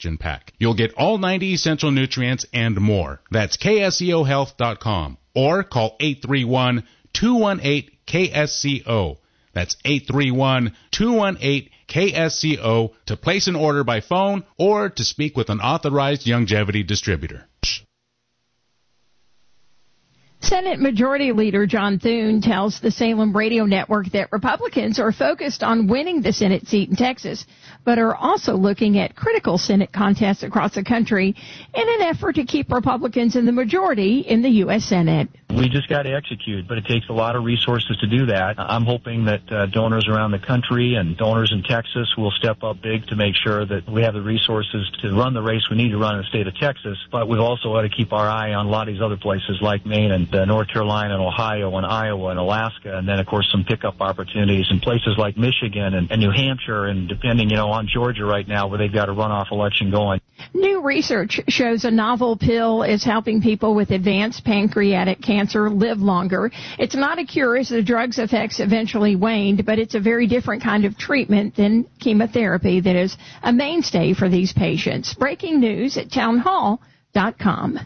Collection Pack. You'll get all 90 essential nutrients and more. That's KSEOhealth.com or call 831-218-KSCO. That's 831-218-KSCO to place an order by phone or to speak with an authorized longevity distributor. Senate Majority Leader John Thune tells the Salem Radio Network that Republicans are focused on winning the Senate seat in Texas, but are also looking at critical Senate contests across the country in an effort to keep Republicans in the majority in the U.S. Senate. We just got to execute, but it takes a lot of resources to do that. I'm hoping that donors around the country and donors in Texas will step up big to make sure that we have the resources to run the race we need to run in the state of Texas, but we've also got to keep our eye on a lot of these other places like Maine and North Carolina and Ohio and Iowa and Alaska, and then, of course, some pickup opportunities in places like Michigan and New Hampshire and depending, on Georgia right now where they've got a runoff election going. New research shows a novel pill is helping people with advanced pancreatic cancer live longer. It's not a cure as the drug's effects eventually waned, but it's a very different kind of treatment than chemotherapy that is a mainstay for these patients. Breaking news at townhall.com.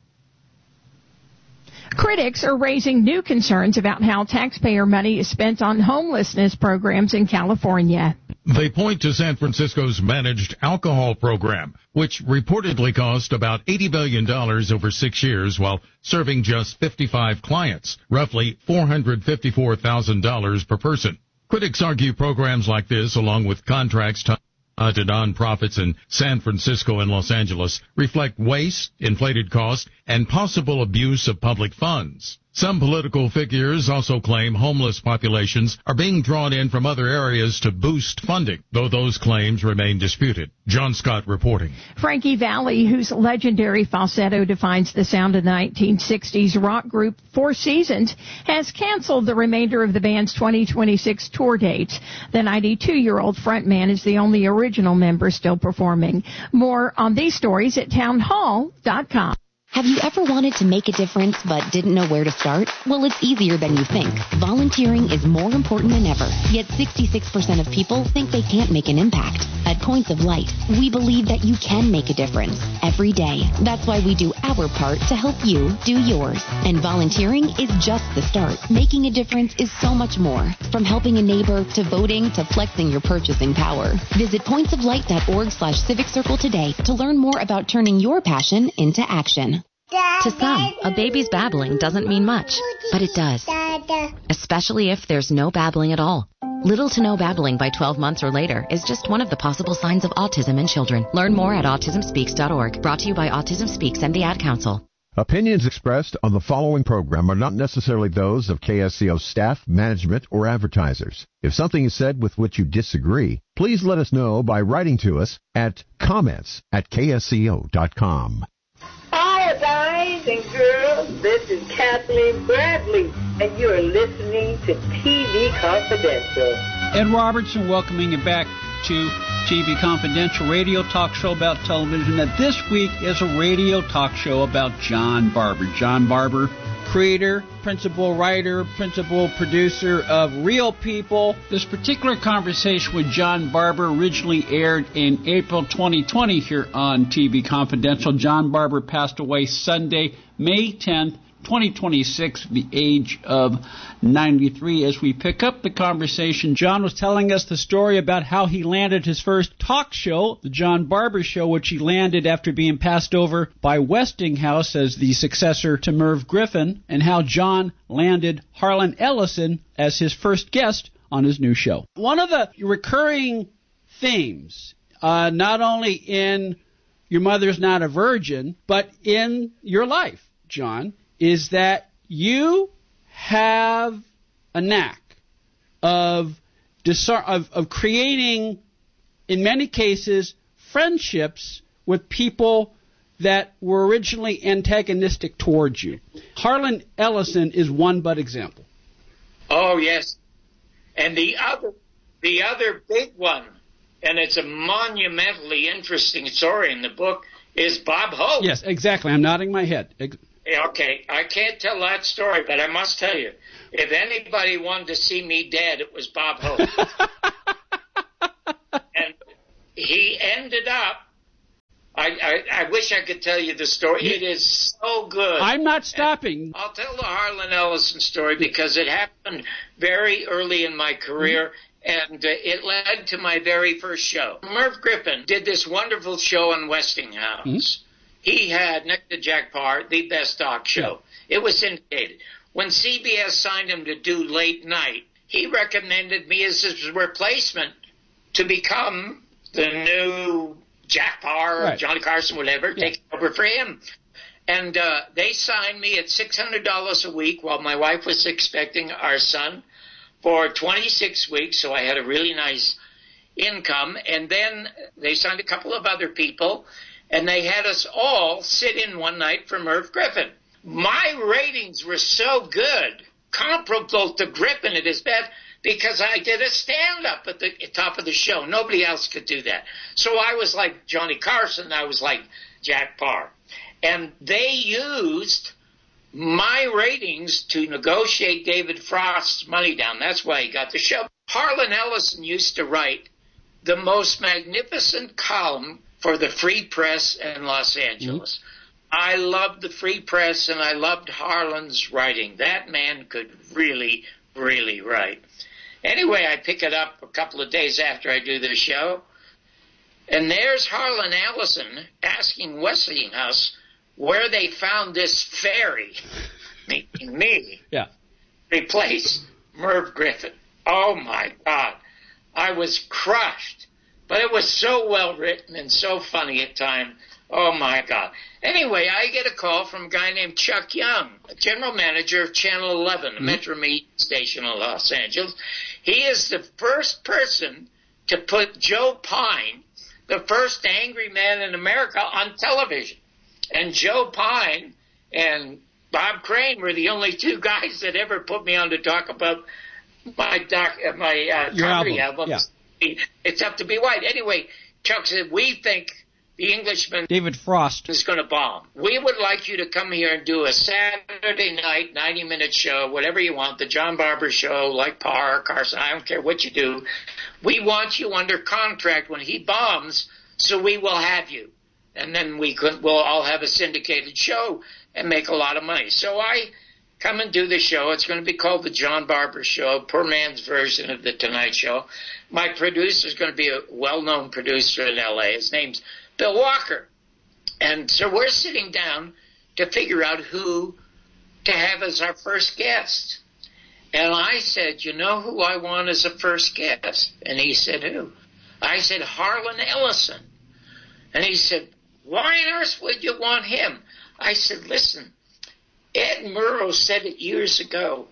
Critics are raising new concerns about how taxpayer money is spent on homelessness programs in California. They point to San Francisco's managed alcohol program, which reportedly cost about $80 billion over 6 years while serving just 55 clients, roughly $454,000 per person. Critics argue programs like this, along with contracts to nonprofits in San Francisco and Los Angeles, reflect waste, inflated cost, and possible abuse of public funds. Some political figures also claim homeless populations are being drawn in from other areas to boost funding, though those claims remain disputed. John Scott reporting. Frankie Valli, whose legendary falsetto defines the sound of the 1960s rock group Four Seasons, has canceled the remainder of the band's 2026 tour dates. The 92-year-old frontman is the only original member still performing. More on these stories at townhall.com. Have you ever wanted to make a difference but didn't know where to start? Well, it's easier than you think. Volunteering is more important than ever, yet 66% of people think they can't make an impact. At Points of Light, we believe that you can make a difference every day. That's why we do our part to help you do yours. And volunteering is just the start. Making a difference is so much more. From helping a neighbor to voting to flexing your purchasing power. Visit pointsoflight.org/civic circle today to learn more about turning your passion into action. To some, a baby's babbling doesn't mean much, but it does, especially if there's no babbling at all. Little to no babbling by 12 months or later is just one of the possible signs of autism in children. Learn more at autismspeaks.org. Brought to you by Autism Speaks and the Ad Council. Opinions expressed on the following program are not necessarily those of KSCO staff, management, or advertisers. If something is said with which you disagree, please let us know by writing to us at comments@ksco.com. Hi, guys and girls. This is Kathleen Bradley, and you are listening to TV Confidential. Ed Robertson welcoming you back to TV Confidential, radio talk show about television. That this week is a radio talk show about John Barber. John Barber, creator, principal writer, principal producer of Real People. This particular conversation with John Barber originally aired in April 2020 here on TV Confidential. John Barber passed away Sunday, May 10th, 2026, the age of 93. As we pick up the conversation, John was telling us the story about how he landed his first talk show, the John Barber Show, which he landed after being passed over by Westinghouse as the successor to Merv Griffin, and how John landed Harlan Ellison as his first guest on his new show. One of the recurring themes, not only in Your Mother's Not a Virgin, but in your life, John, is that you have a knack of creating, in many cases, friendships with people that were originally antagonistic towards you. Harlan Ellison is one but example. Oh, yes. And the other big one, and it's a monumentally interesting story in the book, is Bob Hope. Yes, exactly. I'm nodding my head. Okay, I can't tell that story, but I must tell you, if anybody wanted to see me dead, it was Bob Hope. And he ended up I wish I could tell you the story. It is so good. I'm not stopping. And I'll tell the Harlan Ellison story because it happened very early in my career, and it led to my very first show. Merv Griffin did this wonderful show on Westinghouse. He had, next to Jack Parr, the best talk show. It was syndicated. When CBS signed him to do late night, he recommended me as his replacement to become the new Jack Parr, Johnny Carson, whatever, take over for him. And they signed me at $600 a week while my wife was expecting our son for 26 weeks, so I had a really nice income. And then they signed a couple of other people, and they had us all sit in one night for Merv Griffin. My ratings were so good, comparable to Griffin at his best, because I did a stand-up at the top of the show. Nobody else could do that. So I was like Johnny Carson. I was like Jack Parr. And they used my ratings to negotiate David Frost's money down. That's why he got the show. Harlan Ellison used to write the most magnificent column for the Free Press in Los Angeles. I loved the Free Press, and I loved Harlan's writing. That man could really, really write. Anyway, I pick it up a couple of days after I do the show, and there's Harlan Ellison asking Westinghouse where they found this fairy, meaning me, replace Merv Griffin. Oh, my God. I was crushed. But it was so well written and so funny at times. Oh, my God. Anyway, I get a call from a guy named Chuck Young, general manager of Channel 11, a Metro Media station in Los Angeles. He is the first person to put Joe Pine, the first angry man in America, on television. And Joe Pine and Bob Crane were the only two guys that ever put me on to talk about my comedy albums. Yeah. It's Up to Be White. Anyway, Chuck said, we think the Englishman David Frost is going to bomb. We would like you to come here and do a Saturday night 90-minute show, whatever you want, the John Barber show, like Parr, Carson, I don't care what you do. We want you under contract when he bombs, so we will have you. And then we'll all have a syndicated show and make a lot of money. So I come and do the show. It's going to be called the John Barber Show, poor man's version of the Tonight Show. My producer is going to be a well-known producer in L.A. His name's Bill Walker. And so we're sitting down to figure out who to have as our first guest. And I said, you know who I want as a first guest? And he said, who? I said, Harlan Ellison. And he said, why on earth would you want him? I said, listen, Ed Murrow said it years ago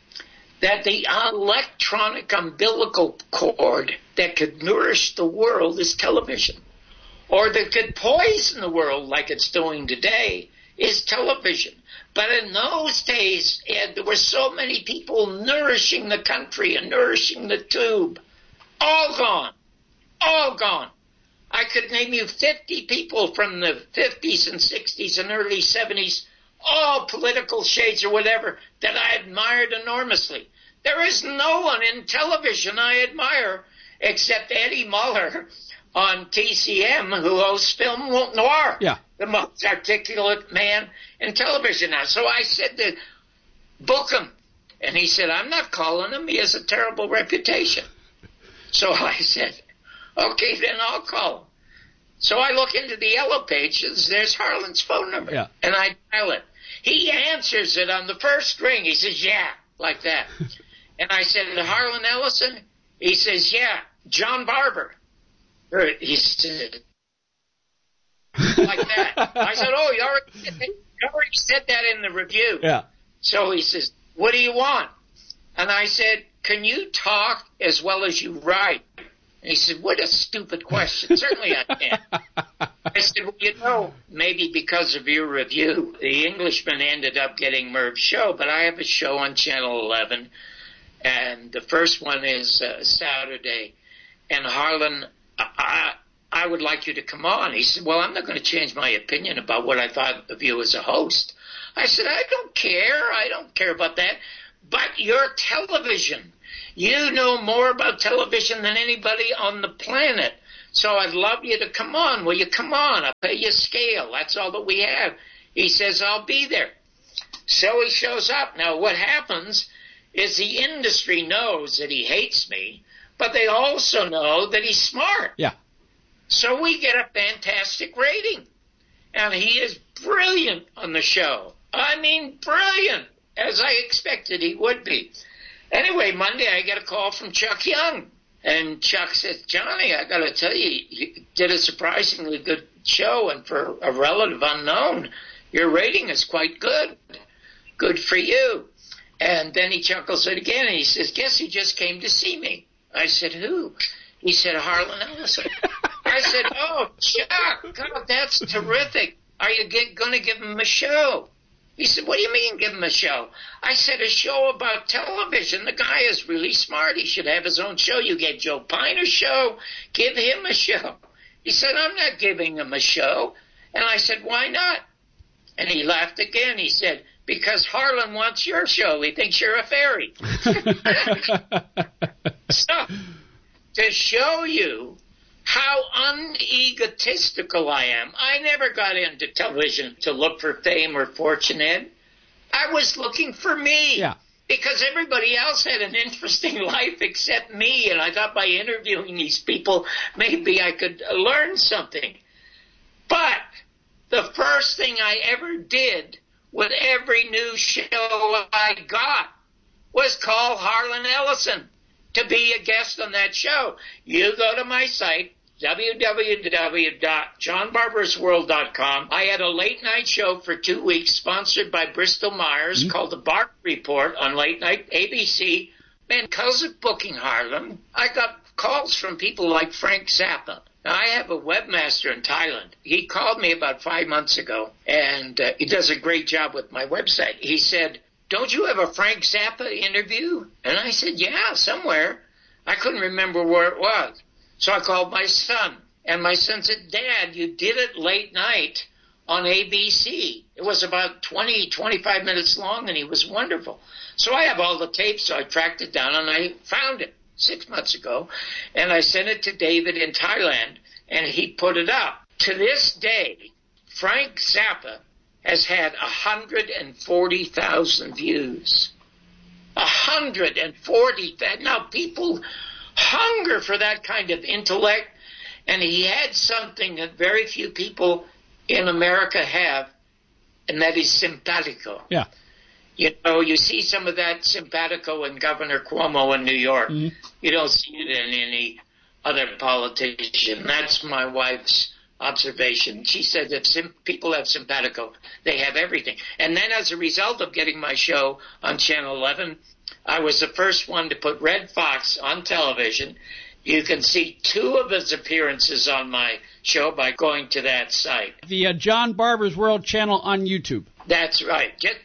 that the electronic umbilical cord that could nourish the world is television, or that could poison the world like it's doing today is television. But in those days, Ed, there were so many people nourishing the country and nourishing the tube. All gone. All gone. I could name you 50 people from the 50s and 60s and early 70s, all political shades or whatever, that I admired enormously. There is no one in television I admire except Eddie Muller on TCM, who hosts Film Noir, the most articulate man in television now. So I said to book him, and he said, I'm not calling him. He has a terrible reputation. So I said, okay, then I'll call him. So I look into the yellow pages. There's Harlan's phone number, and I dial it. He answers it on the first ring. He says, yeah, like that. And I said, Harlan Ellison? He says, yeah, John Barber. He said, like that. I said, oh, you already said that in the review. Yeah. So he says, what do you want? And I said, can you talk as well as you write? And he said, what a stupid question. Certainly I can. I said, well, you know, maybe because of your review, the Englishman ended up getting Merv's show, but I have a show on Channel 11, and the first one is Saturday. And Harlan, I would like you to come on. He said, well, I'm not going to change my opinion about what I thought of you as a host. I said, I don't care. I don't care about that. But your television, you know more about television than anybody on the planet. So I'd love you to come on. Will you come on? I'll pay you a scale. That's all that we have. He says, I'll be there. So he shows up. Now, what happens is the industry knows that he hates me, but they also know that he's smart. Yeah. So we get a fantastic rating. And he is brilliant on the show. I mean, brilliant, as I expected he would be. Anyway, Monday I get a call from Chuck Young. And Chuck says, Johnny, I got to tell you, you did a surprisingly good show. And for a relative unknown, your rating is quite good. Good for you. And then he chuckles it again, and he says, guess who just came to see me? I said, who? He said, Harlan Ellison. I said, oh, Chuck, God, that's terrific. Are you going to give him a show? He said, what do you mean give him a show? I said, a show about television. The guy is really smart. He should have his own show. You gave Joe Pine a show. Give him a show. He said, I'm not giving him a show. And I said, why not? And he laughed again. He said, because Harlan wants your show. He thinks you're a fairy. So, to show you how unegotistical I am, I never got into television to look for fame or fortune, Ed. I was looking for me. Yeah. Because everybody else had an interesting life except me, and I thought by interviewing these people, maybe I could learn something. But the first thing I ever did with every new show I got was call Harlan Ellison to be a guest on that show. You go to my site, www.johnbarbersworld.com. I had a late night show for 2 weeks sponsored by Bristol Myers called The Barber Report on late night ABC. Man, because of booking Harlan, I got calls from people like Frank Zappa. Now, I have a webmaster in Thailand. He called me about 5 months ago, and he does a great job with my website. He said, don't you have a Frank Zappa interview? And I said, yeah, somewhere. I couldn't remember where it was. So I called my son, and my son said, Dad, you did it late night on ABC. It was about 20, 25 minutes long, and he was wonderful. So I have all the tapes, so I tracked it down, and I found it 6 months ago, and I sent it to David in Thailand, and he put it up. To this day, Frank Zappa has had 140,000 views. 140,000. Now, people hunger for that kind of intellect, and he had something that very few people in America have, and that is simpatico. Yeah. You know, you see some of that simpatico in Governor Cuomo in New York. Mm-hmm. You don't see it in any other politician. That's my wife's observation. She said that people have simpatico. They have everything. And then as a result of getting my show on Channel 11, I was the first one to put Red Fox on television. You can see 2 of his appearances on my show by going to that site. The John Barber's World channel on YouTube. That's right. Get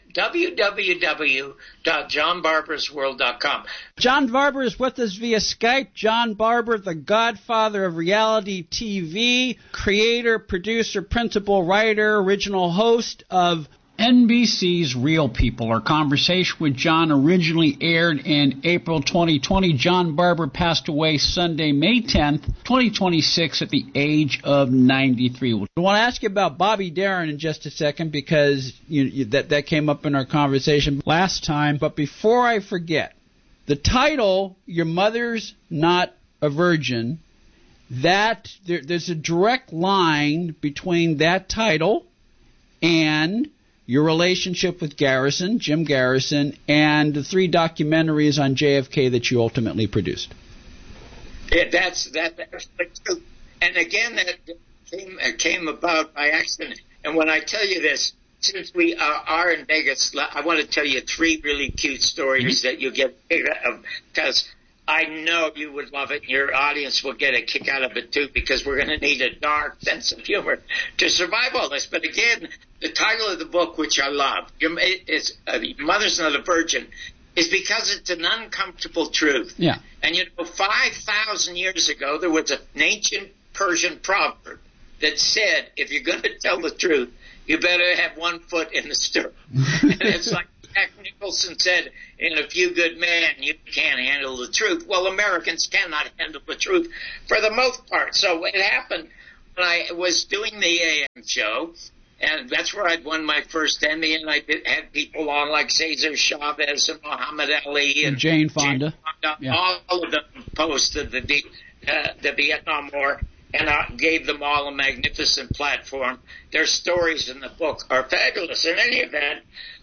www.johnbarbersworld.com. John Barber is with us via Skype. John Barber, the godfather of reality TV, creator, producer, principal writer, original host of NBC's Real People. Our conversation with John originally aired in April 2020. John Barber passed away Sunday, May 10th, 2026 at the age of 93. I want to ask you about Bobby Darin in just a second because that came up in our conversation last time. But before I forget, the title, Your Mother's Not a Virgin, that there's a direct line between that title and your relationship with Garrison, Jim Garrison, and the 3 documentaries on JFK that you ultimately produced. That's the truth. And again, that came about by accident. And when I tell you this, since we are in Vegas, I want to tell you 3 really cute stories that you'll get because I know you would love it, and your audience will get a kick out of it, too, because we're going to need a dark sense of humor to survive all this. But again, the title of the book, which I love, Your Mother's Not a Virgin, is because it's an uncomfortable truth. Yeah. And, 5,000 years ago, there was an ancient Persian proverb that said, if you're going to tell the truth, you better have one foot in the stirrup. And it's like Jack Nicholson said in A Few Good Men, you can't handle the truth. Well, Americans cannot handle the truth for the most part. So it happened when I was doing the AM show, and that's where I'd won my first Emmy, and I had people on like Cesar Chavez and Muhammad Ali and Jane Fonda. Yeah. All of them posted the Vietnam War, and I gave them all a magnificent platform. Their stories in the book are fabulous. In any event,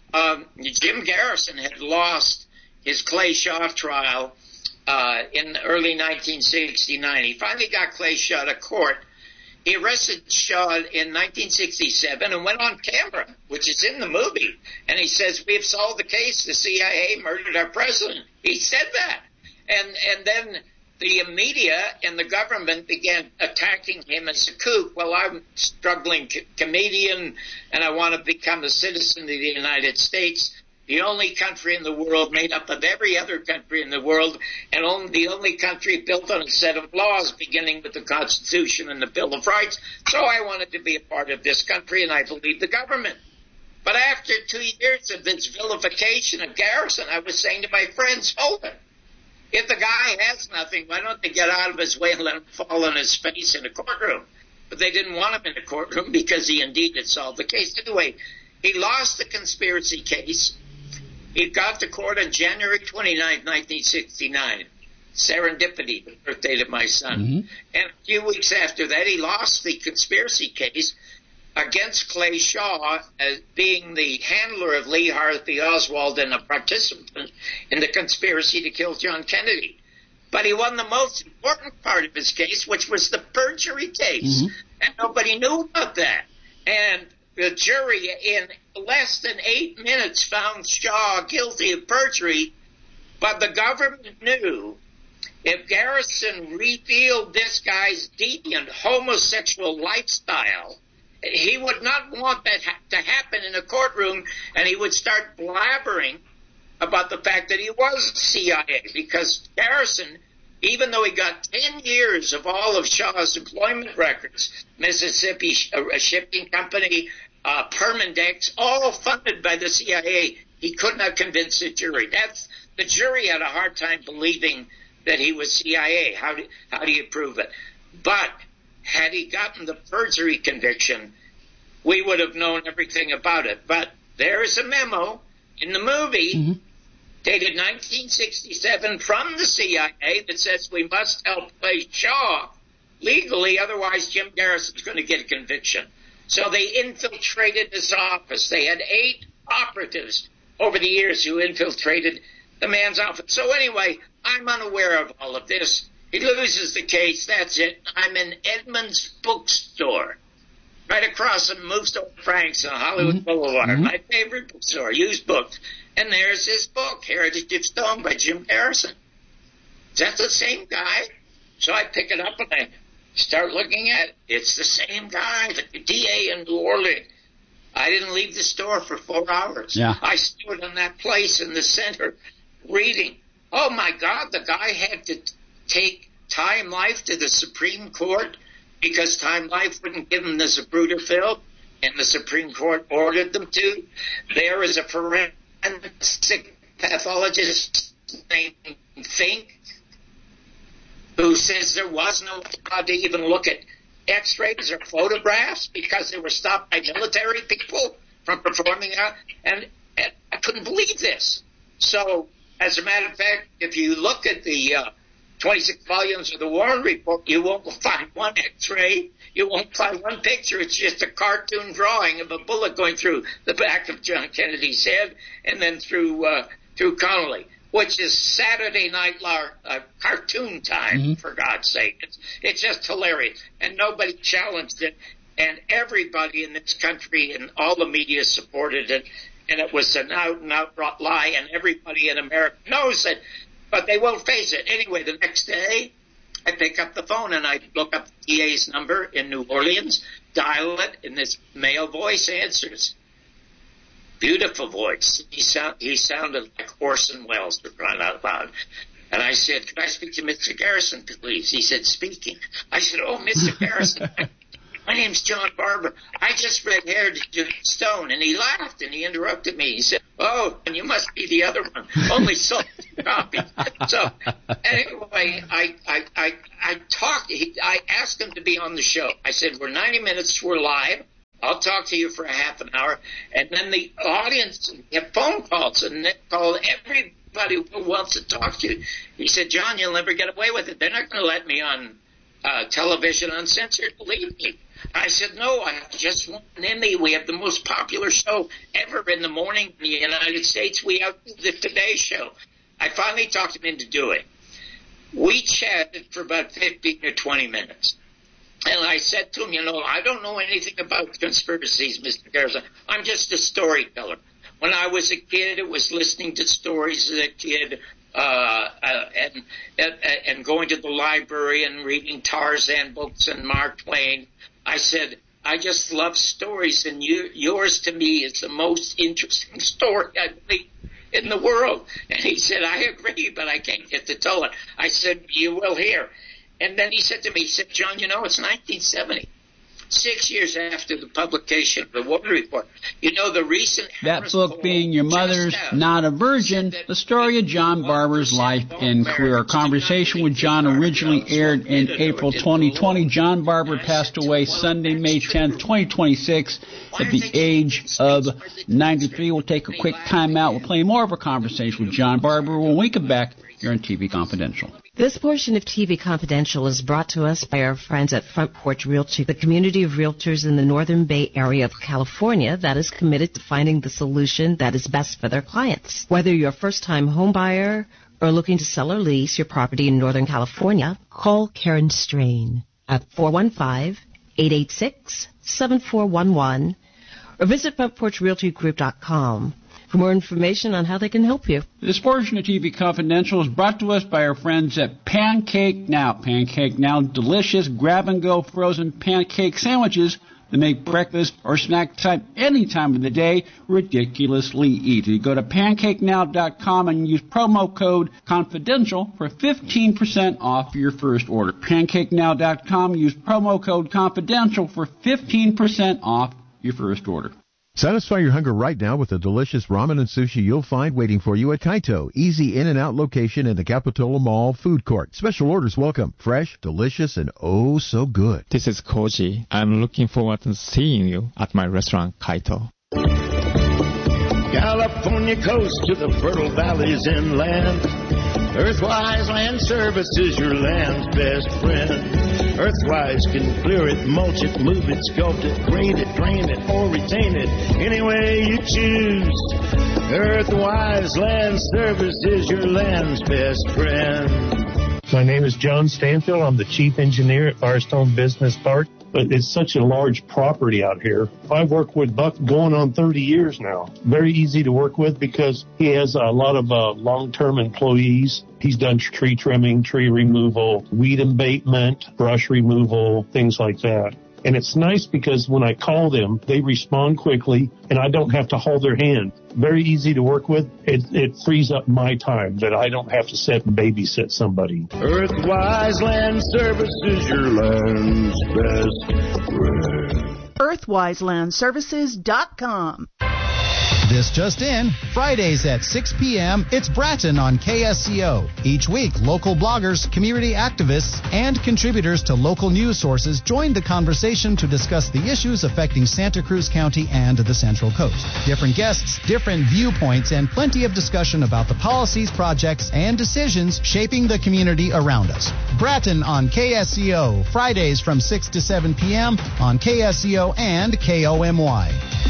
Jim Garrison had lost his Clay Shaw trial in early 1969. He finally got Clay Shaw to court. He arrested Shaw in 1967 and went on camera, which is in the movie. And he says, "We have solved the case. The CIA murdered our president." He said that. And then the media and the government began attacking him as a kook. Well, I'm a struggling comedian, and I want to become a citizen of the United States, the only country in the world made up of every other country in the world, and the only country built on a set of laws, beginning with the Constitution and the Bill of Rights. So I wanted to be a part of this country, and I believed the government. But after 2 years of this vilification of Garrison, I was saying to my friends, hold it. If the guy has nothing, why don't they get out of his way and let him fall on his face in a courtroom? But they didn't want him in the courtroom because he indeed had solved the case. Anyway, he lost the conspiracy case. He got to court on January 29, 1969. Serendipity, the birthday of my son. Mm-hmm. And a few weeks after that, he lost the conspiracy case against Clay Shaw as being the handler of Lee Harvey Oswald and a participant in the conspiracy to kill John Kennedy. But he won the most important part of his case, which was the perjury case. Mm-hmm. And nobody knew about that. And the jury, in less than 8 minutes, found Shaw guilty of perjury. But the government knew if Garrison revealed this guy's deviant homosexual lifestyle, he would not want that to happen in a courtroom, and he would start blabbering about the fact that he was CIA, because Garrison, even though he got 10 years of all of Shaw's employment records, Mississippi Shipping Company, Permindex, all funded by the CIA, he could not convince the jury. The jury had a hard time believing that he was CIA. How do you prove it? But had he gotten the perjury conviction, we would have known everything about it. But there is a memo in the movie, mm-hmm, dated 1967 from the CIA that says we must help Clay Shaw legally, otherwise Jim Garrison's going to get a conviction. So they infiltrated his office. They had 8 operatives over the years who infiltrated the man's office. So anyway, I'm unaware of all of this. He loses the case. That's it. I'm in Edmunds Bookstore, right across from Moose Frank's on Hollywood, mm-hmm, Boulevard. Mm-hmm. My favorite bookstore, used books. And there's his book, Heritage of Stone by Jim Garrison. Is that the same guy? So I pick it up and I start looking at it. It's the same guy, the DA in New Orleans. I didn't leave the store for 4 hours. Yeah. I stood in that place in the center reading. Oh, my God, the guy had to take Time Life to the Supreme Court because Time Life wouldn't give him the Zapruder film, and the Supreme Court ordered them to. There is a forensic pathologist named Fink who says there was no allowed to even look at X-rays or photographs because they were stopped by military people from performing out. And I couldn't believe this. So, as a matter of fact, if you look at the 26 volumes of the Warren Report, you won't find one X-ray. You won't find one picture. It's just a cartoon drawing of a bullet going through the back of John Kennedy's head and then through Connolly, which is Saturday Night cartoon time, mm-hmm, for God's sake. It's just hilarious. And nobody challenged it. And everybody in this country and all the media supported it. And it was an out-and-out lie, and everybody in America knows it. But they won't face it. Anyway, the next day, I pick up the phone and I look up the DA's number in New Orleans, dial it, and this male voice answers. Beautiful voice. He sounded like Orson Welles, for crying out loud. And I said, "Could I speak to Mr. Garrison, please?" He said, "Speaking." I said, "Oh, Mr. Garrison, My name's John Barber. I just read Heritage Stone. And he laughed and he interrupted me. He said, oh, and you must be the other one. Only sold copies. So anyway, I talked. I asked him to be on the show. I said, we're 90 minutes. We're live. I'll talk to you for a half an hour. And then the audience have phone calls, and they call everybody who wants to talk to you. He said, John, you'll never get away with it. They're not going to let me on television uncensored. Believe me. I said, no, I just won an Emmy. We have the most popular show ever in the morning in the United States. We have the Today Show. I finally talked him into doing it. We chatted for about 15 or 20 minutes. And I said to him, I don't know anything about conspiracies, Mr. Garza. I'm just a storyteller. When I was a kid, it was listening to stories as a kid and going to the library and reading Tarzan books and Mark Twain. I said, I just love stories, and yours to me is the most interesting story, I believe, in the world. And he said, I agree, but I can't get to tell it. I said, you will hear. And then he said to me, John, it's 1970, 6 years after the publication of the Wood Report. The recent that book being Your Mother's Not a Virgin, the story of John Barber's life and career. Our conversation with John originally aired in April 2020. John Barber passed away Sunday, May 10th, 2026, at the age of 93. We'll take a quick time out. We'll play more of a conversation with John Barber when we come back here on TV Confidential. This portion of TV Confidential is brought to us by our friends at Front Porch Realty, the community of realtors in the Northern Bay area of California that is committed to finding the solution that is best for their clients. Whether you're a first-time home buyer or looking to sell or lease your property in Northern California, call Karen Strain at 415-886-7411 or visit frontporchrealtygroup.com for more information on how they can help you. This portion of TV Confidential is brought to us by our friends at Pancake Now. Pancake Now, delicious grab-and-go frozen pancake sandwiches that make breakfast or snack time any time of the day ridiculously easy. Go to PancakeNow.com and use promo code CONFIDENTIAL for 15% off your first order. PancakeNow.com, use promo code CONFIDENTIAL for 15% off your first order. Satisfy your hunger right now with the delicious ramen and sushi you'll find waiting for you at Kaito. Easy in and out location in the Capitola Mall food court. Special orders welcome. Fresh, delicious, and oh so good. This is Koji. I'm looking forward to seeing you at my restaurant, Kaito. California coast to the fertile valleys inland. Earthwise Land Services, your land's best friend. Earthwise can clear it, mulch it, move it, sculpt it, grade it, drain it, or retain it, any way you choose. Earthwise Land Services, your land's best friend. My name is John Stanfield. I'm the chief engineer at Firestone Business Park. But it's such a large property out here. I've worked with Buck going on 30 years now. Very easy to work with because he has a lot of long-term employees. He's done tree trimming, tree removal, weed abatement, brush removal, things like that. And it's nice because when I call them, they respond quickly and I don't have to hold their hand. Very easy to work with. It frees up my time that I don't have to sit and babysit somebody. Earthwise Land Services, your land's best friend. EarthwiseLandServices.com. This just in, Fridays at 6 p.m., it's Bratton on KSCO. Each week, local bloggers, community activists, and contributors to local news sources join the conversation to discuss the issues affecting Santa Cruz County and the Central Coast. Different guests, different viewpoints, and plenty of discussion about the policies, projects, and decisions shaping the community around us. Bratton on KSCO, Fridays from 6 to 7 p.m. on KSCO and KOMY.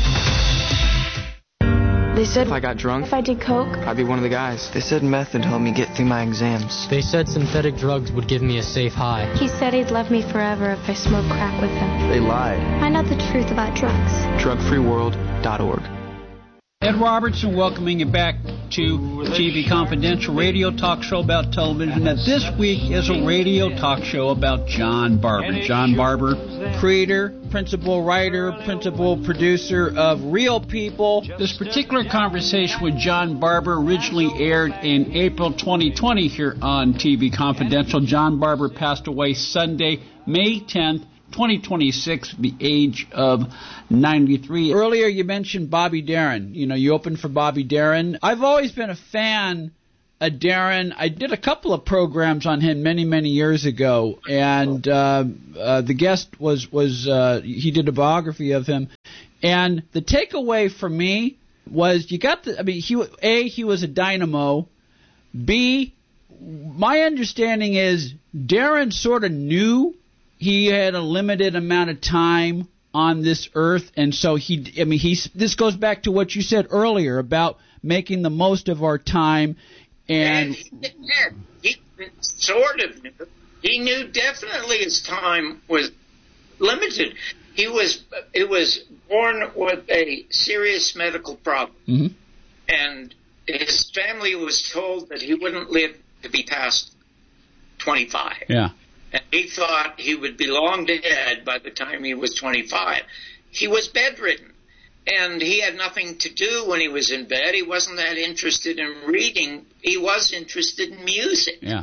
They said if I got drunk, if I did coke, I'd be one of the guys. They said meth would help me get through my exams. They said synthetic drugs would give me a safe high. He said he'd love me forever if I smoked crack with him. They lied. I know the truth about drugs. Drugfreeworld.org. Ed Robertson welcoming you back to TV Confidential, radio talk show about television that this week is a radio talk show about John Barber. John Barber, creator, principal writer, principal producer of Real People. This particular conversation with John Barber originally aired in April 2020 here on TV Confidential. John Barber passed away Sunday, May 10th, 2026, the age of 93. Earlier you mentioned Bobby Darin. You opened for Bobby Darin. I've always been a fan of Darin. I did a couple of programs on him many, many years ago, and the guest was he did a biography of him. And the takeaway for me was he was a dynamo. B, my understanding is Darin sort of knew he had a limited amount of time on this earth, and so this goes back to what you said earlier about making the most of our time. And he sort of knew. He knew definitely his time was limited. He was born with a serious medical problem, and his family was told that he wouldn't live to be past 25. Yeah. And he thought he would be long dead by the time he was 25. He was bedridden, and he had nothing to do when he was in bed. He wasn't that interested in reading. He was interested in music. Yeah.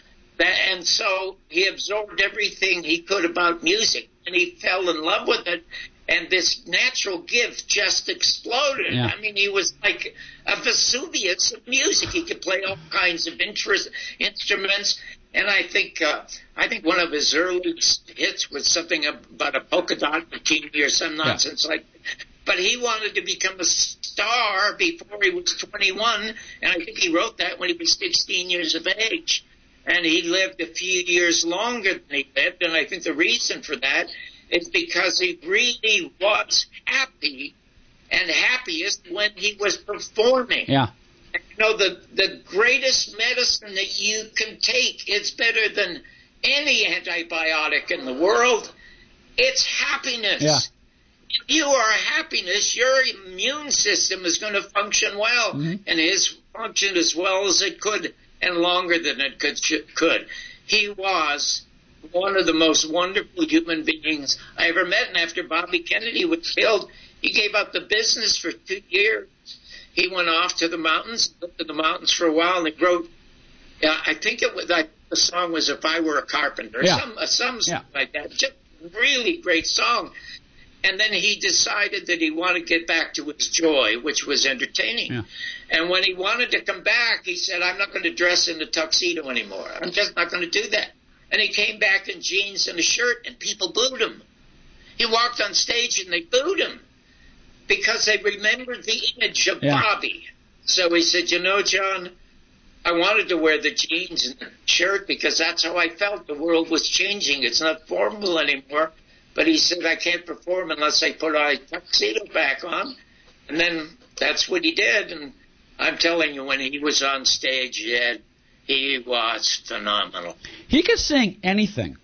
And so he absorbed everything he could about music, and he fell in love with it. And this natural gift just exploded. Yeah. I mean, he was like a Vesuvius of music. He could play all kinds of instruments. And I think one of his early hits was something about a polka dot bikini or some nonsense like that. But he wanted to become a star before he was 21, and I think he wrote that when he was 16 years of age. And he lived a few years longer than he lived, and I think the reason for that is because he really was happy and happiest when he was performing. Yeah. The greatest medicine that you can take, it's better than any antibiotic in the world. It's happiness. Yeah. If you are happiness, your immune system is going to function well, and his functioned as well as it could and longer than it could. He was one of the most wonderful human beings I ever met, and after Bobby Kennedy was killed, he gave up the business for 2 years. He went off to the mountains, lived in the mountains for a while, and he wrote, I think the song was "If I Were a Carpenter," something like that. Just really great song. And then he decided that he wanted to get back to his joy, which was entertaining. Yeah. And when he wanted to come back, he said, I'm not going to dress in a tuxedo anymore. I'm just not going to do that. And he came back in jeans and a shirt, and people booed him. He walked on stage, and they booed him because they remembered the image of Bobby. So he said, John, I wanted to wear the jeans and the shirt because that's how I felt. The world was changing. It's not formal anymore. But he said, I can't perform unless I put a tuxedo back on. And then that's what he did. And I'm telling you, when he was on stage, he was phenomenal. He could sing anything.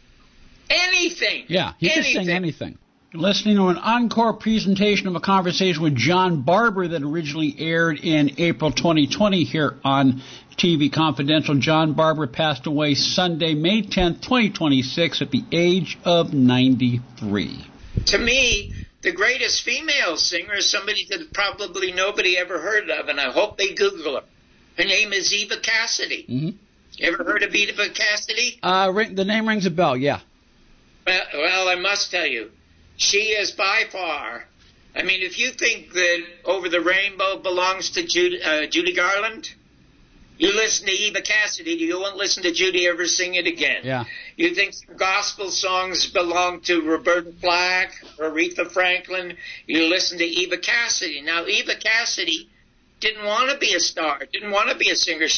Anything. Yeah, he could sing anything. Listening to an encore presentation of a conversation with John Barber that originally aired in April 2020 here on TV Confidential. John Barber passed away Sunday, May 10th, 2026 at the age of 93. To me, the greatest female singer is somebody that probably nobody ever heard of, and I hope they Google her. Her name is Eva Cassidy. You ever heard of Eva Cassidy? The name rings a bell, yeah. Well, I must tell you, she is by far, I mean, if you think that Over the Rainbow belongs to Judy Garland, you listen to Eva Cassidy, you won't listen to Judy ever sing it again. Yeah. You think gospel songs belong to Roberta Flack or Aretha Franklin, you listen to Eva Cassidy. Now, Eva Cassidy didn't want to be a star, didn't want to be a singer.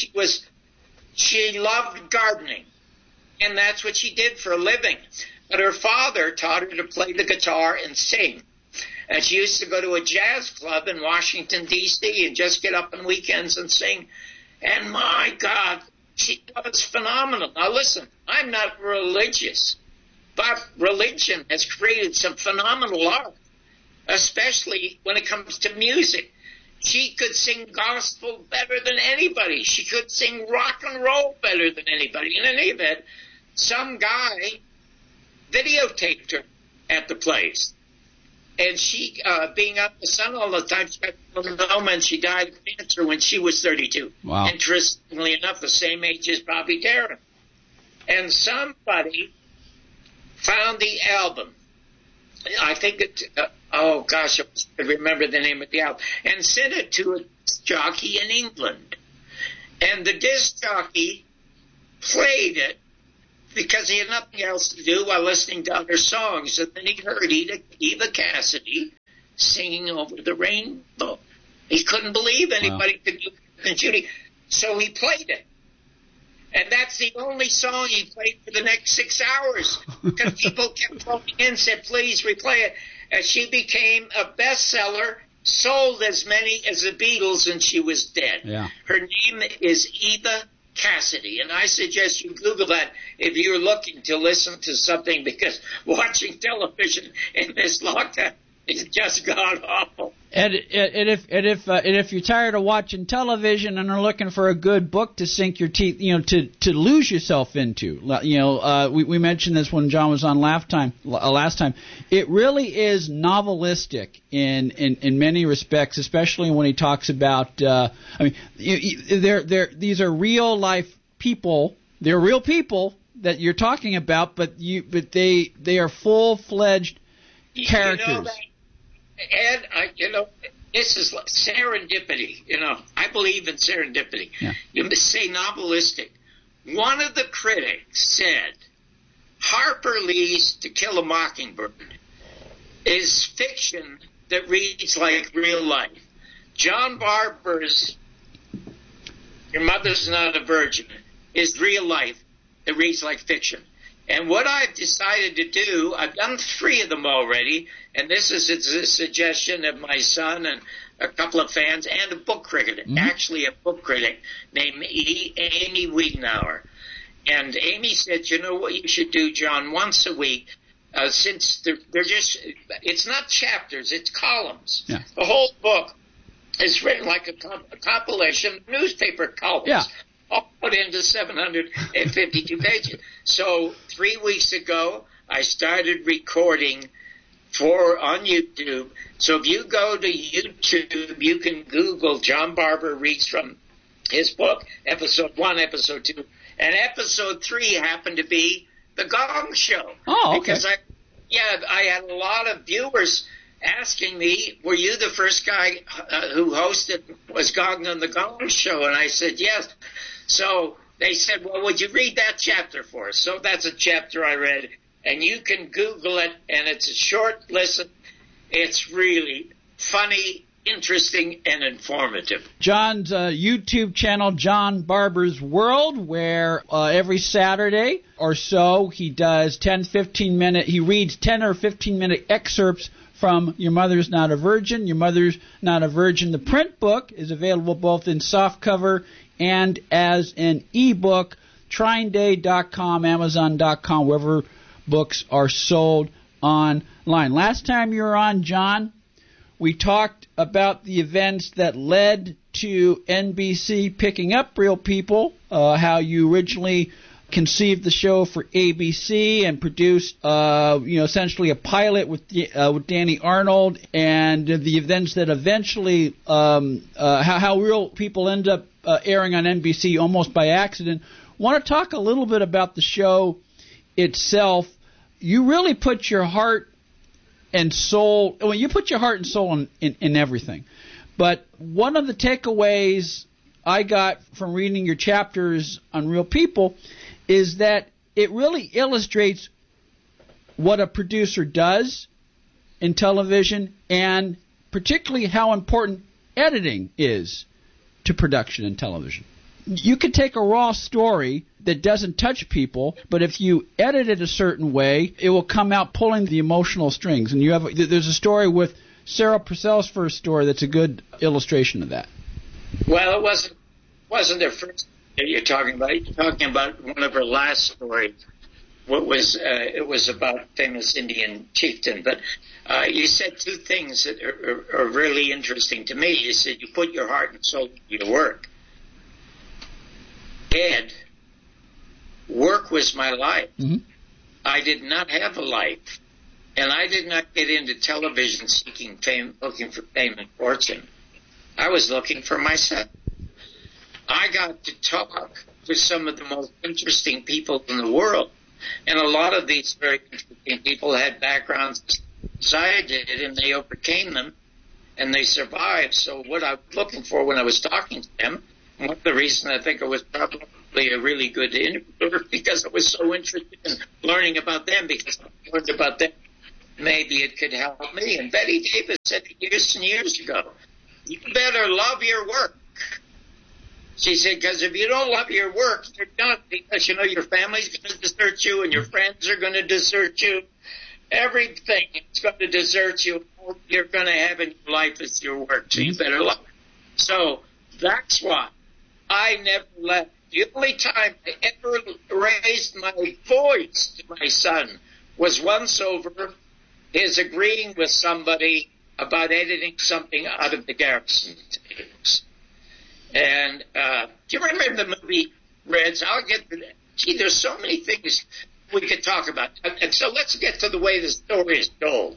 She loved gardening, and that's what she did for a living. But her father taught her to play the guitar and sing. And she used to go to a jazz club in Washington, D.C. and just get up on weekends and sing. And my God, she was phenomenal. Now listen, I'm not religious, but religion has created some phenomenal art, especially when it comes to music. She could sing gospel better than anybody. She could sing rock and roll better than anybody. In any event, some guy videotaped her at the place. And she, being up in the sun all the time, she got melanoma, and she died of cancer when she was 32. Wow. Interestingly enough, the same age as Bobby Darin. And somebody found the album. I think it, oh gosh, I remember the name of the album, and sent it to a jockey in England. And the disc jockey played it because he had nothing else to do while listening to other songs. And then he heard Eva Cassidy singing Over the Rainbow. He couldn't believe anybody could do it than Judy. So he played it. And that's the only song he played for the next 6 hours. Because people kept phoning in and said, please replay it. And she became a bestseller, sold as many as the Beatles, and she was dead. Yeah. Her name is Eva Cassidy. And I suggest you Google that if you're looking to listen to something, because watching television in this lockdown is just god-awful. And if you're tired of watching television and are looking for a good book to sink your teeth, to lose yourself into, we mentioned this when John was on last time. It really is novelistic in many respects, especially when he talks about. These are real life people. They're real people that you're talking about, but they are full-fledged characters. Ed, this is like serendipity. I believe in serendipity. Yeah. You must say novelistic. One of the critics said Harper Lee's To Kill a Mockingbird is fiction that reads like real life. John Barber's Your Mother's Not a Virgin is real life that reads like fiction. And what I've decided to do, I've done 3 of them already, and this is a suggestion of my son and a couple of fans and a book critic, actually a book critic named Amy Wiedenauer. And Amy said, you know what you should do, John, once a week, since they're just, it's not chapters, it's columns. Yeah. The whole book is written like a compilation of newspaper columns. Yeah. All put into 752 pages. So 3 weeks ago, I started recording on YouTube. So if you go to YouTube, you can Google John Barber reads from his book, episode 1, episode 2. And episode 3 happened to be The Gong Show. Oh, okay. Because I had a lot of viewers asking me, were you the first guy who hosted, was Gong on The Gong Show? And I said, yes. So they said, well, would you read that chapter for us? So that's a chapter I read. And you can Google it, and it's a short listen. It's really funny, interesting, and informative. John's YouTube channel, John Barber's World, where every Saturday or so he does 15 minute, he reads 10 or 15 minute excerpts from Your Mother's Not a Virgin. Your Mother's Not a Virgin, the print book, is available both in softcover and as an ebook. TrineDay.com, Amazon.com, wherever books are sold online. Last time you were on, John, we talked about the events that led to NBC picking up Real People, how you originally conceived the show for ABC and produced, essentially a pilot with Danny Arnold, and the events that eventually, how Real People end up airing on NBC almost by accident. Want to talk a little bit about the show itself. You really put your heart and soul, you put your heart and soul in everything. But one of the takeaways I got from reading your chapters on Real People is that it really illustrates what a producer does in television, and particularly how important editing is to production in television. You could take a raw story that doesn't touch people, but if you edit it a certain way, it will come out pulling the emotional strings. And there's a story with Sarah Purcell's first story that's a good illustration of that. Well, it wasn't their first you're talking about. You're talking about one of her last stories. It was about a famous Indian chieftain. But you said 2 things that are really interesting to me. You said you put your heart and soul into your work. Ed, work was my life. Mm-hmm. I did not have a life, and I did not get into television seeking fame, looking for fame and fortune. I was looking for myself. I got to talk with some of the most interesting people in the world, And a lot of these very interesting people had backgrounds as I did, and they overcame them, and they survived. So what I was looking for when I was talking to them, and one of the reasons I think I was probably a really good interviewer, because I was so interested in learning about them, because I learned about them, maybe it could help me. And Betty Davis said years and years ago, you better love your work. She said, because if you don't love your work, you're done, because, you know, your family's going to desert you and your friends are going to desert you. Everything is going to desert you. All you're going to have in your life is your work, so you better love it. So that's why I never left. The only time I ever raised my voice to my son was once over his agreeing with somebody about editing something out of the Garrison tapes. And do you remember the movie Reds? I'll get to that. Gee, there's so many things we could talk about. And so let's get to the way the story is told.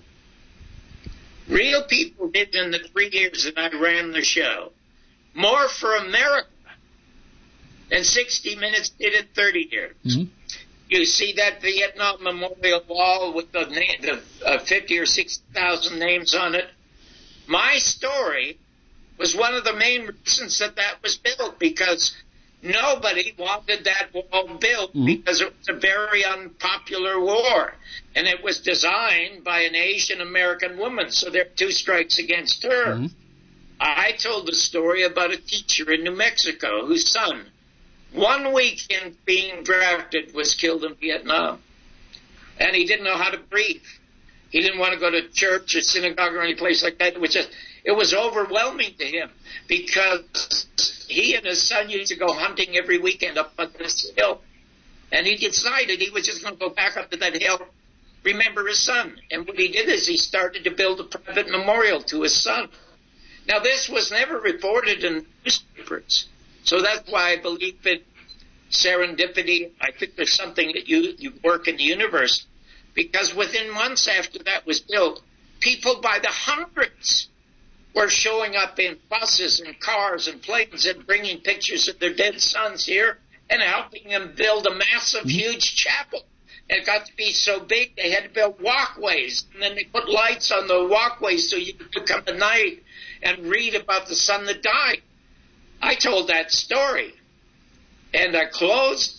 Real people did in the 3 years that I ran the show more for America than 60 Minutes did in 30 years. Mm-hmm. You see that Vietnam Memorial Wall with the 50 or 60,000 names on it? My story was one of the main reasons that was built, because nobody wanted that wall built because it was a very unpopular war. And it was designed by an Asian American woman, so there are 2 strikes against her. Mm-hmm. I told the story about a teacher in New Mexico whose son, 1 week in being drafted, was killed in Vietnam. And he didn't know how to breathe. He didn't want to go to church or synagogue or any place like that. It was overwhelming to him, because he and his son used to go hunting every weekend up on this hill. And he decided he was just going to go back up to that hill, remember his son. And what he did is he started to build a private memorial to his son. Now, this was never reported in newspapers. So that's why I believe in serendipity. I think there's something that you work in the universe. Because within months after that was built, people by the hundreds were showing up in buses and cars and planes and bringing pictures of their dead sons here and helping them build a massive, huge chapel. It got to be so big they had to build walkways, and then they put lights on the walkways so you could come at night and read about the son that died. I told that story, and I closed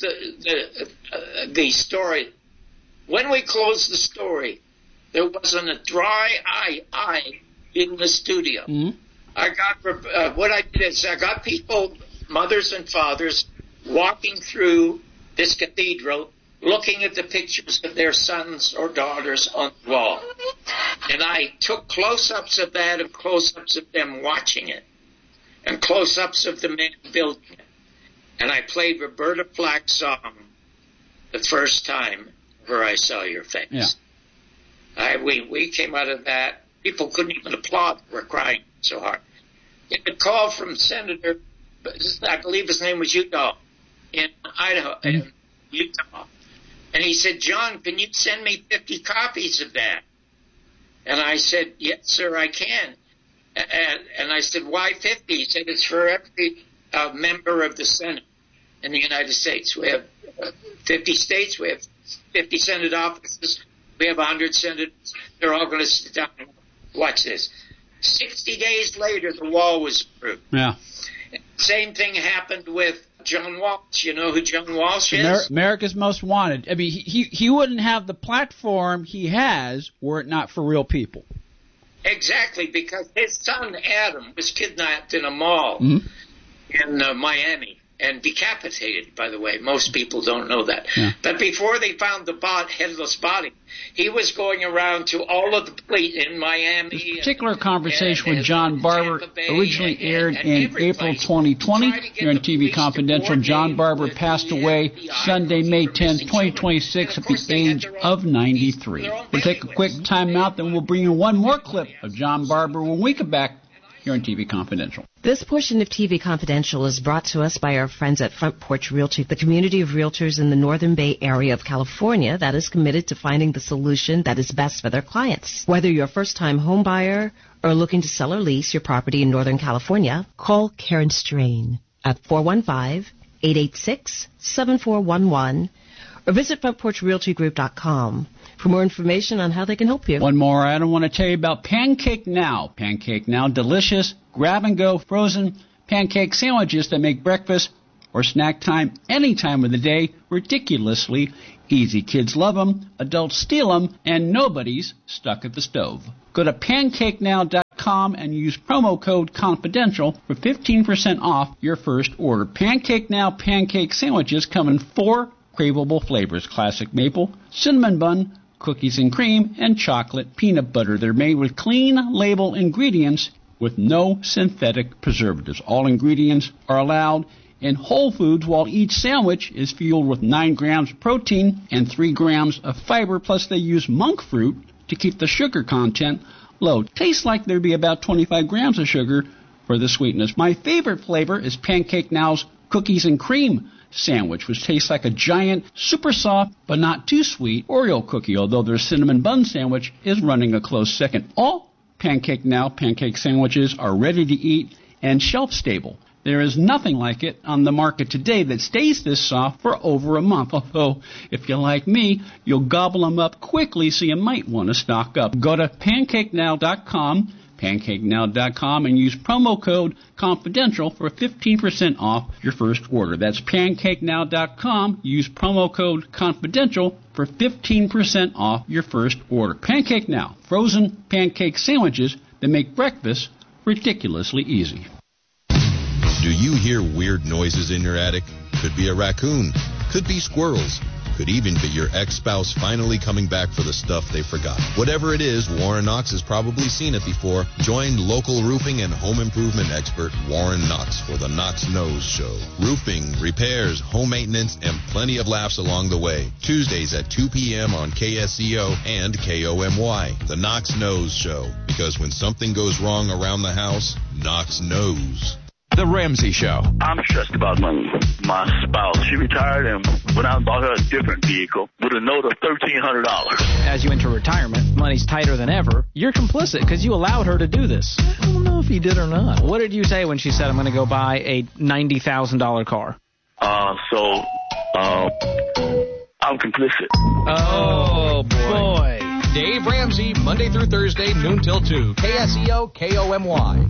the story. When we closed the story, there wasn't a dry eye in the studio. Mm-hmm. I got what I did is I got people, mothers and fathers, walking through this cathedral, looking at the pictures of their sons or daughters on the wall. And I took close-ups of that and close-ups of them watching it, and close-ups of the men building it. And I played Roberta Flack's song, The First Time Where I Saw Your Face. Yeah. We came out of that. People couldn't even applaud. They were crying so hard. Get a call from Senator, I believe his name was Udall, in Idaho, in Utah. And he said, John, can you send me 50 copies of that? And I said, yes, sir, I can. And I said, why 50? He said, it's for every member of the Senate in the United States. We have 50 states. We have 50 Senate offices. We have 100 senators. They're all going to sit down and watch this. 60 days later, the wall was approved. Yeah. Same thing happened with John Walsh. You know who John Walsh is? America's Most Wanted. I mean, he wouldn't have the platform he has were it not for real people. Exactly, because his son Adam was kidnapped in a mall in Miami and decapitated, by the way. Most people don't know that. Yeah. But before they found the headless body, he was going around to all of the police in Miami. This particular conversation with John Barber originally aired in April 2020 here on TV Confidential. John Barber passed away Sunday, May 10th, 2026 at the age of 93. We'll take a quick time out, then we'll bring you one more clip of John Barber when we come back here on TV Confidential. This portion of TV Confidential is brought to us by our friends at Front Porch Realty, the community of realtors in the Northern Bay area of California that is committed to finding the solution that is best for their clients. Whether you're a first-time home buyer or looking to sell or lease your property in Northern California, call Karen Strain at 415-886-7411 or visit FrontPorchRealtyGroup.com for more information on how they can help you. One more item I want to tell you about Pancake Now. Pancake Now, delicious, grab-and-go, frozen pancake sandwiches that make breakfast or snack time any time of the day ridiculously easy. Kids love them, adults steal them, and nobody's stuck at the stove. Go to PancakeNow.com and use promo code CONFIDENTIAL for 15% off your first order. Pancake Now pancake sandwiches come in 4 craveable flavors: classic maple, cinnamon bun, cookies and cream, and chocolate peanut butter. They're made with clean label ingredients with no synthetic preservatives. All ingredients are allowed in Whole Foods, while each sandwich is fueled with 9 grams of protein and 3 grams of fiber, plus they use monk fruit to keep the sugar content low. Tastes like there'd be about 25 grams of sugar for the sweetness. My favorite flavor is Pancake Now's cookies and cream sandwich, which tastes like a giant, super soft, but not too sweet Oreo cookie, although their cinnamon bun sandwich is running a close second. All Pancake Now pancake sandwiches are ready to eat and shelf-stable. There is nothing like it on the market today that stays this soft for over a month. Although, if you're like me, you'll gobble them up quickly, so you might want to stock up. Go to PancakeNow.com, PancakeNow.com, and use promo code CONFIDENTIAL for 15% off your first order. That's PancakeNow.com. Use promo code CONFIDENTIAL for 15% off your first order. Pancake Now, frozen pancake sandwiches that make breakfast ridiculously easy. Do you hear weird noises in your attic? Could be a raccoon. Could be squirrels. Could even be your ex-spouse finally coming back for the stuff they forgot. Whatever it is, Warren Knox has probably seen it before. Join local roofing and home improvement expert Warren Knox for the Knox Knows Show. Roofing, repairs, home maintenance, and plenty of laughs along the way. Tuesdays at 2 p.m. on KSCO and KOMY. The Knox Knows Show. Because when something goes wrong around the house, Knox knows. The Ramsey Show. I'm stressed about money. My spouse, she retired and went out and bought her a different vehicle with a note of $1,300. As you enter retirement, money's tighter than ever. You're complicit because you allowed her to do this. I don't know if he did or not. What did you say when she said, I'm going to go buy a $90,000 car? I'm complicit. Oh, boy. Dave Ramsey, Monday through Thursday, noon till 2. KSEO, KOMY.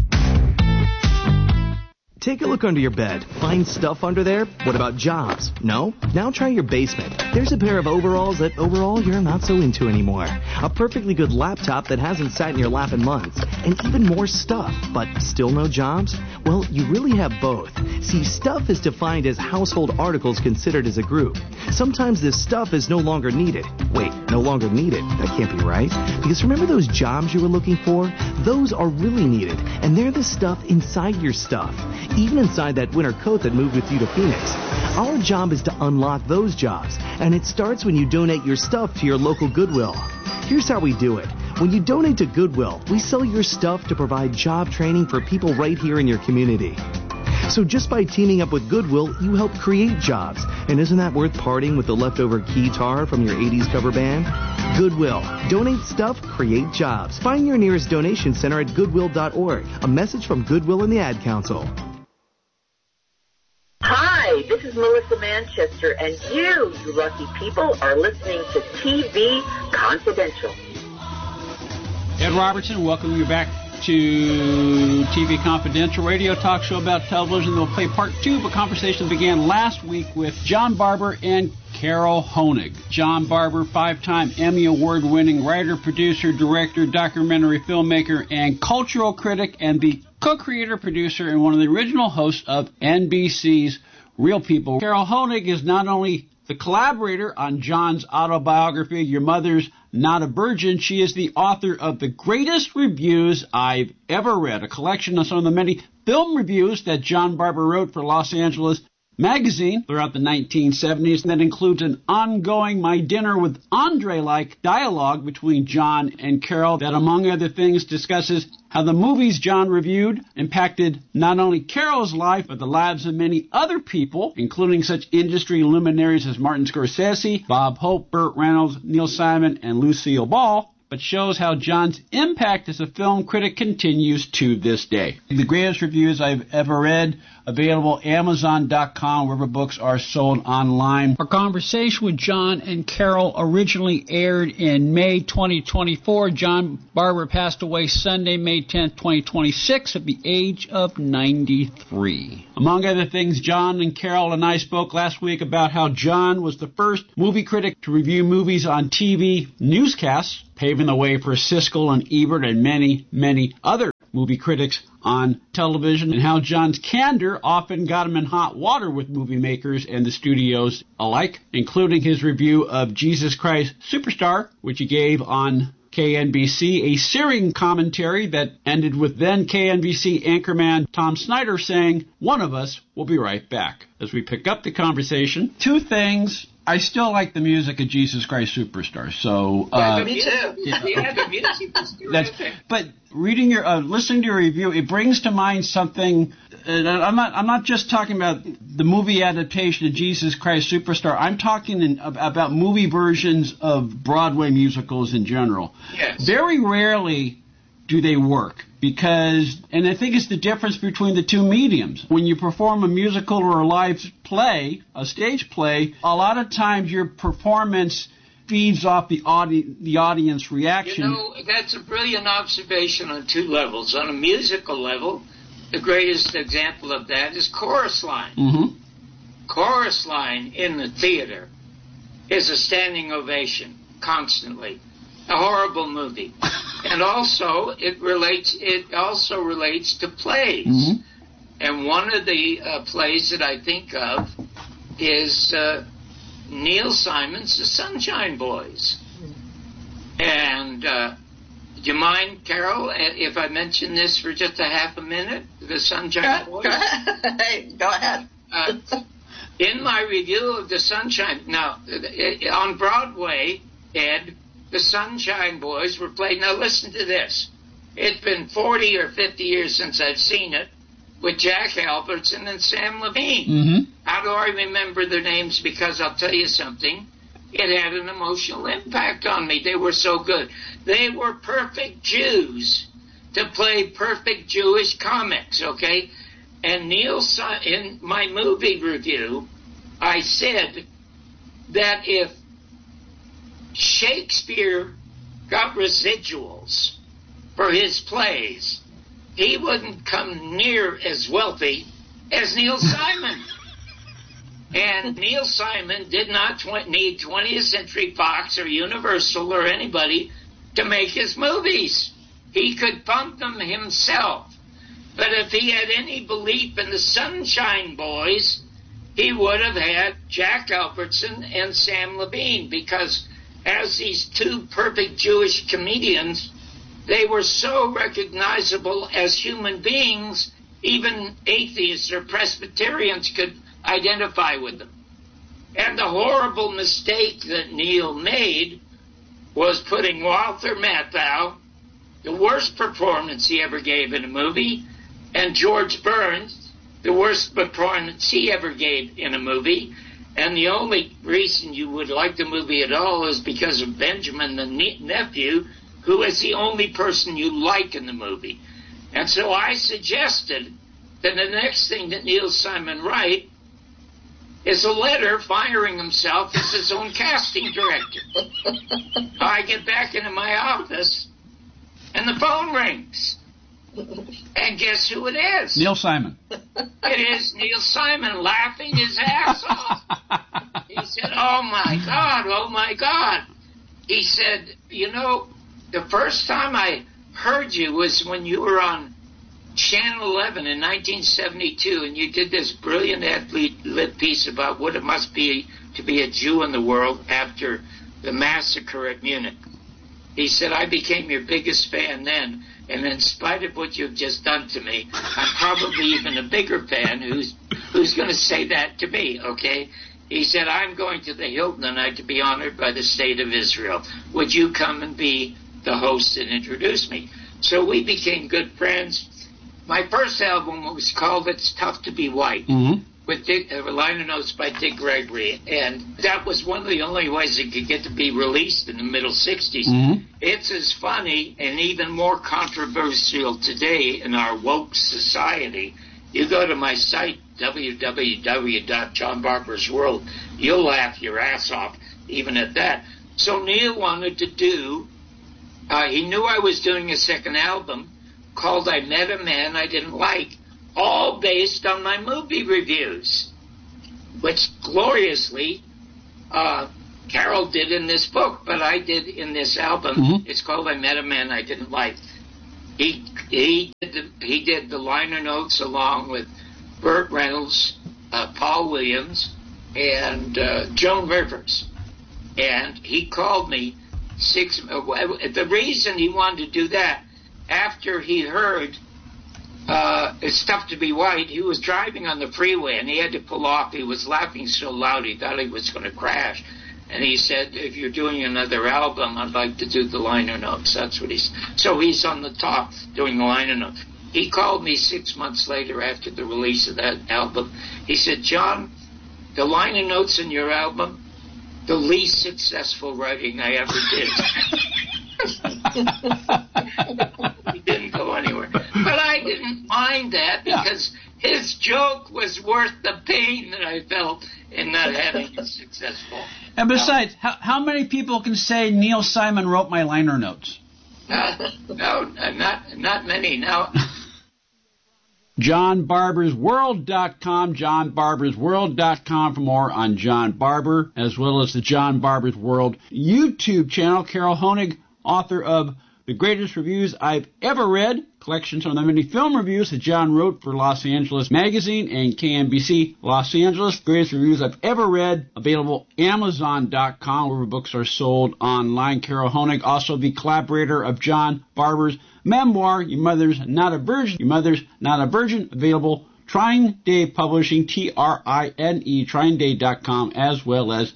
Take a look under your bed. Find stuff under there? What about jobs? No? Now try your basement. There's a pair of overalls that overall you're not so into anymore. A perfectly good laptop that hasn't sat in your lap in months. And even more stuff, but still no jobs? Well, you really have both. See, stuff is defined as household articles considered as a group. Sometimes this stuff is no longer needed. Wait, no longer needed? That can't be right. Because remember those jobs you were looking for? Those are really needed. And they're the stuff inside your stuff. Even inside that winter coat that moved with you to Phoenix. Our job is to unlock those jobs, and it starts when you donate your stuff to your local Goodwill. Here's how we do it. When you donate to Goodwill, we sell your stuff to provide job training for people right here in your community. So just by teaming up with Goodwill, you help create jobs. And isn't that worth parting with the leftover guitar from your 80s cover band? Goodwill. Donate stuff, create jobs. Find your nearest donation center at goodwill.org. A message from Goodwill and the Ad Council. Hi, this is Melissa Manchester, and you lucky people, are listening to TV Confidential. Ed Robertson, welcome you back to TV Confidential, radio talk show about television. We'll play part 2 of a conversation that began last week with John Barber and Carol Hoenig. John Barber, 5-time Emmy Award-winning writer, producer, director, documentary filmmaker, and cultural critic, and the co-creator, producer, and one of the original hosts of NBC's Real People. Carol Hoenig is not only the collaborator on John's autobiography, Your Mother's Not a Virgin, she is the author of The Greatest Reviews I've Ever Read, a collection of some of the many film reviews that John Barber wrote for Los Angeles Magazine throughout the 1970s, and that includes an ongoing My Dinner with Andre-like dialogue between John and Carol that, among other things, discusses how the movies John reviewed impacted not only Carol's life, but the lives of many other people, including such industry luminaries as Martin Scorsese, Bob Hope, Burt Reynolds, Neil Simon, and Lucille Ball. but shows how John's impact as a film critic continues to this day. The greatest reviews I've ever read, available Amazon.com, wherever books are sold online. Our conversation with John and Carol originally aired in May 2024. John Barber passed away Sunday, May 10th, 2026, at the age of 93. Among other things, John and Carol and I spoke last week about how John was the first movie critic to review movies on TV newscasts, paving the way for Siskel and Ebert and many, many other movie critics on television, and how John's candor often got him in hot water with movie makers and the studios alike, including his review of Jesus Christ Superstar, which he gave on KNBC, a searing commentary that ended with then KNBC anchorman Tom Snyder saying, "One of us will be right back." As we pick up the conversation, two things. I still like the music of Jesus Christ Superstar. So, me too. Yeah, the music was terrific. But reading listening to your review, it brings to mind something. I'm not just talking about the movie adaptation of Jesus Christ Superstar. I'm talking about movie versions of Broadway musicals in general. Yes. Very rarely do they work because, and I think it's the difference between the two mediums. When you perform a musical or a live play, a stage play, a lot of times your performance feeds off the audience reaction. You know, that's a brilliant observation on two levels. On a musical level, the greatest example of that is Chorus Line. Mm-hmm. Chorus Line in the theater is a standing ovation constantly. A horrible movie. And also it also relates to plays. Mm-hmm. And one of the plays that I think of is Neil Simon's The Sunshine Boys. And do you mind, Carol, if I mention this for just a half a minute? The Sunshine Boys? Go ahead. In my review of The Sunshine, now, on Broadway, Ed, The Sunshine Boys were played. Now listen to this. It's been 40 or 50 years since I've seen it, with Jack Albertson and Sam Levine. Mm-hmm. How do I remember their names? Because I'll tell you something. It had an emotional impact on me. They were so good. They were perfect Jews to play perfect Jewish comics, okay? And in my movie review, I said that if Shakespeare got residuals for his plays, he wouldn't come near as wealthy as Neil Simon. And Neil Simon did not need 20th Century Fox or Universal or anybody to make his movies. He could fund them himself. But if he had any belief in the Sunshine Boys, he would have had Jack Albertson and Sam Levine, because as these two perfect Jewish comedians, they were so recognizable as human beings, even atheists or Presbyterians could identify with them. And the horrible mistake that Neil made was putting Walter Matthau, the worst performance he ever gave in a movie, and George Burns, the worst performance he ever gave in a movie. And the only reason you would like the movie at all is because of Benjamin, the nephew, who is the only person you like in the movie. And so I suggested that the next thing that Neil Simon write is a letter firing himself as his own casting director. I get back into my office, and the phone rings. And guess who it is? Neil Simon. It is Neil Simon laughing his ass off. He said, "Oh my God. He said, you know, the first time I heard you was when you were on Channel 11 in 1972, and you did this brilliant ad-lib piece about what it must be to be a Jew in the world after the massacre at Munich." He said, "I became your biggest fan then, and in spite of what you've just done to me, I'm probably even a bigger fan who's going to say that to me, okay?" He said, "I'm going to the Hilton tonight to be honored by the State of Israel. Would you come and be the host and introduce me?" So we became good friends. My first album was called It's Tough to Be White. Mm-hmm. with liner notes by Dick Gregory, and that was one of the only ways it could get to be released in the middle 60s. Mm-hmm. It's as funny and even more controversial today in our woke society. You go to my site, www.johnbarbersworld, you'll laugh your ass off even at that. So Neil wanted to do, he knew I was doing a second album called I Met a Man I Didn't Like, all based on my movie reviews, which gloriously Carol did in this book, but I did in this album. Mm-hmm. It's called I Met a Man I Didn't Like. He did the liner notes along with Burt Reynolds, Paul Williams, and Joan Rivers. And he called me the reason he wanted to do that, after he heard It's Tough to Be White, he was driving on the freeway and he had to pull off. He was laughing so loud he thought he was going to crash. And he said, if you're doing another album, I'd like to do the liner notes. That's what so he's on the top doing the liner notes. He called me 6 months later after the release of that album. He said, John, the liner notes in your album, the least successful writing I ever did. He didn't go anywhere. But I didn't mind that because his joke was worth the pain that I felt in not having it successful. And besides, how many people can say Neil Simon wrote my liner notes? No, not many. Now, JohnBarbersWorld.com, JohnBarbersWorld.com for more on John Barber, as well as the John Barber's World YouTube channel. Carol Honig, author of The Greatest Reviews I've Ever Read, collections on the many film reviews that John wrote for Los Angeles Magazine and KMBC Los Angeles. Greatest Reviews I've Ever Read, available Amazon.com, where books are sold online. Carol Honig, also the collaborator of John Barber's memoir, Your Mother's Not a Virgin, Your Mother's Not a Virgin, available Trine Day Publishing, TRINE, TrineDay.com, as well as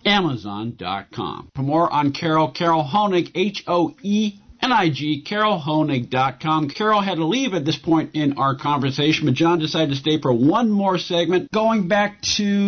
Amazon.com. For more on Carol Honig, HOENIG, CarolHonig.com. Carol had to leave at this point in our conversation, but John decided to stay for one more segment. Going back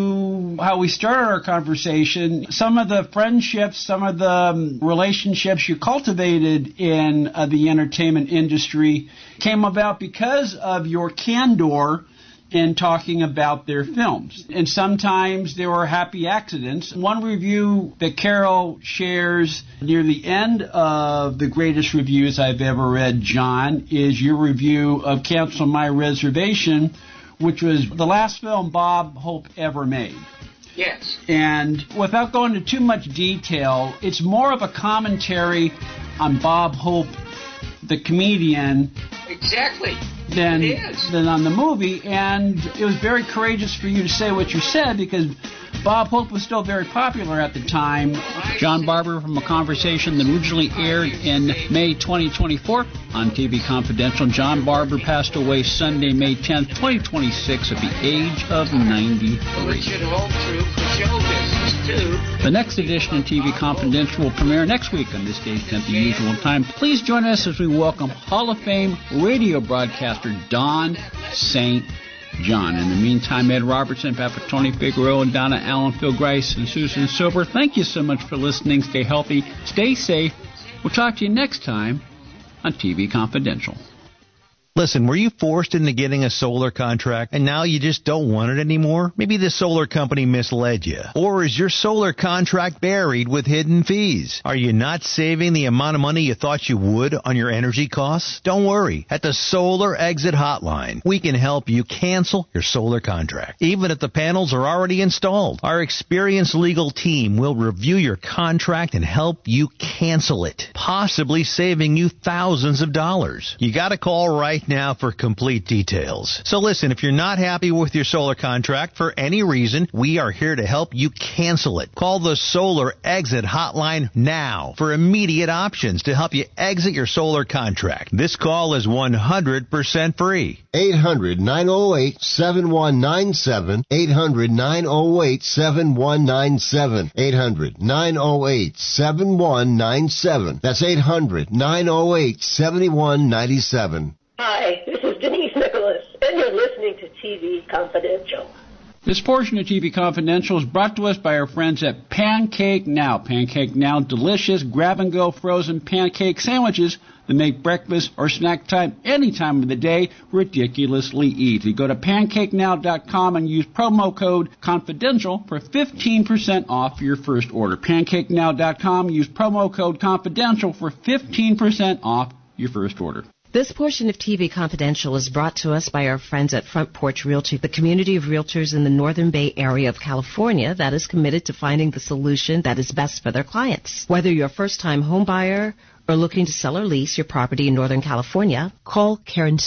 to how we started our conversation, some of the friendships, some of the relationships you cultivated in the entertainment industry came about because of your candor in talking about their films. And sometimes there were happy accidents. One review that Carol shares near the end of The Greatest Reviews I've Ever Read, John, is your review of Cancel My Reservation, which was the last film Bob Hope ever made. Yes. And without going into too much detail, it's more of a commentary on Bob Hope, the comedian. Exactly. Than on the movie, and it was very courageous for you to say what you said because Bob Hope was still very popular at the time. John Barber from a conversation that originally aired in May 2024 on TV Confidential. John Barber passed away Sunday, May 10th, 2026 at the age of 93. Which should hold true for show business, too. The next edition of TV Confidential will premiere next week on this station at the usual time. Please join us as we welcome Hall of Fame radio broadcaster Don St. John. In the meantime, Ed Robertson, Papa Tony Figueroa, Donna Allen, Phil Grice, and Susan Silver, thank you so much for listening. Stay healthy, stay safe. We'll talk to you next time on TV Confidential. Listen, were you forced into getting a solar contract and now you just don't want it anymore? Maybe the solar company misled you. Or is your solar contract buried with hidden fees? Are you not saving the amount of money you thought you would on your energy costs? Don't worry. At the Solar Exit Hotline, we can help you cancel your solar contract, even if the panels are already installed. Our experienced legal team will review your contract and help you cancel it, possibly saving you thousands of dollars. You got to call right now for complete details. So listen, if you're not happy with your solar contract for any reason, we are here to help you cancel it. Call the Solar Exit Hotline now for immediate options to help you exit your solar contract. This call is 100% free. 800-908-7197. 800-908-7197. 800-908-7197. That's 800-908-7197. Hi, this is Denise Nicholas, and you're listening to TV Confidential. This portion of TV Confidential is brought to us by our friends at Pancake Now. Pancake Now, delicious grab-and-go frozen pancake sandwiches that make breakfast or snack time any time of the day ridiculously easy. Go to PancakeNow.com and use promo code CONFIDENTIAL for 15% off your first order. PancakeNow.com, use promo code CONFIDENTIAL for 15% off your first order. This portion of TV Confidential is brought to us by our friends at Front Porch Realty, the community of realtors in the Northern Bay area of California that is committed to finding the solution that is best for their clients. Whether you're a first-time home buyer or looking to sell or lease your property in Northern California, call Karen